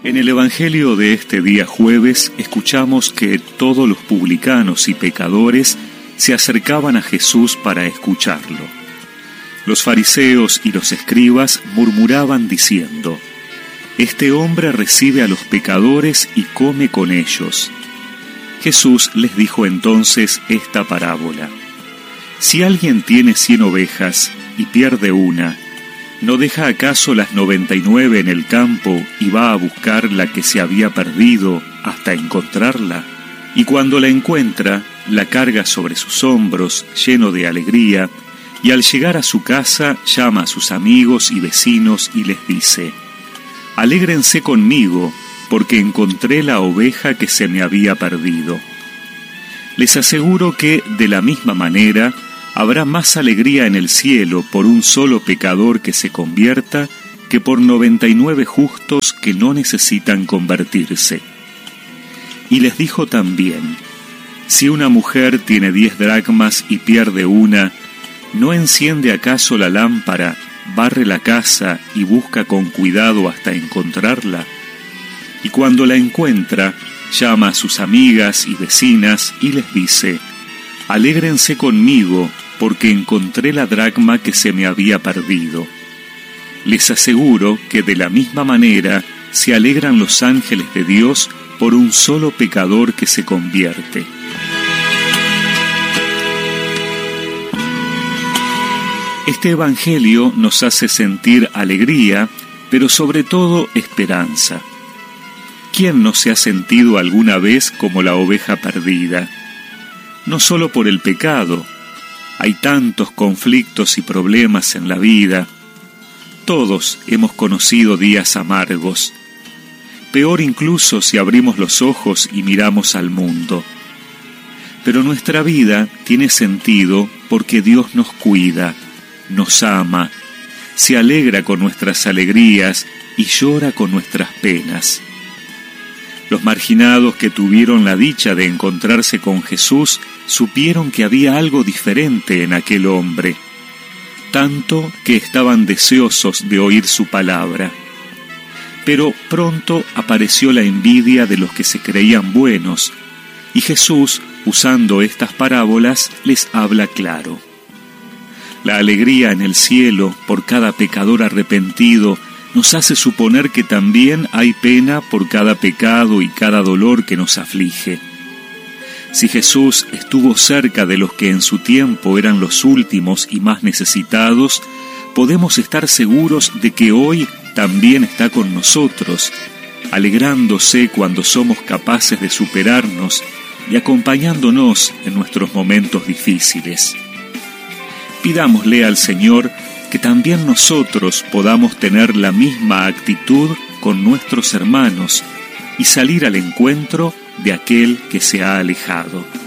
En el Evangelio de este día jueves escuchamos que todos los publicanos y pecadores se acercaban a Jesús para escucharlo. Los fariseos y los escribas murmuraban diciendo: «Este hombre recibe a los pecadores y come con ellos». Jesús les dijo entonces esta parábola: «Si alguien tiene 100 ovejas y pierde una, ¿no deja acaso las 99 en el campo y va a buscar la que se había perdido hasta encontrarla? Y cuando la encuentra, la carga sobre sus hombros, lleno de alegría, y al llegar a su casa llama a sus amigos y vecinos y les dice: «Alégrense conmigo, porque encontré la oveja que se me había perdido». Les aseguro que, de la misma manera, habrá más alegría en el cielo por un solo pecador que se convierta que por 99 justos que no necesitan convertirse. Y les dijo también: «Si una mujer tiene 10 dracmas y pierde una, ¿no enciende acaso la lámpara, barre la casa y busca con cuidado hasta encontrarla? Y cuando la encuentra, llama a sus amigas y vecinas y les dice: Alégrense conmigo, porque encontré la dracma que se me había perdido». Les aseguro que de la misma manera se alegran los ángeles de Dios por un solo pecador que se convierte. Este Evangelio nos hace sentir alegría, pero sobre todo esperanza. ¿Quién no se ha sentido alguna vez como la oveja perdida? No solo por el pecado. Hay tantos conflictos y problemas en la vida. Todos hemos conocido días amargos. Peor incluso si abrimos los ojos y miramos al mundo. Pero nuestra vida tiene sentido porque Dios nos cuida, nos ama, se alegra con nuestras alegrías y llora con nuestras penas. Los marginados que tuvieron la dicha de encontrarse con Jesús supieron que había algo diferente en aquel hombre, tanto que estaban deseosos de oír su palabra. Pero pronto apareció la envidia de los que se creían buenos, y Jesús, usando estas parábolas, les habla claro. La alegría en el cielo por cada pecador arrepentido nos hace suponer que también hay pena por cada pecado y cada dolor que nos aflige. Si Jesús estuvo cerca de los que en su tiempo eran los últimos y más necesitados, podemos estar seguros de que hoy también está con nosotros, alegrándose cuando somos capaces de superarnos y acompañándonos en nuestros momentos difíciles. Pidámosle al Señor que también nosotros podamos tener la misma actitud con nuestros hermanos y salir al encuentro de aquel que se ha alejado.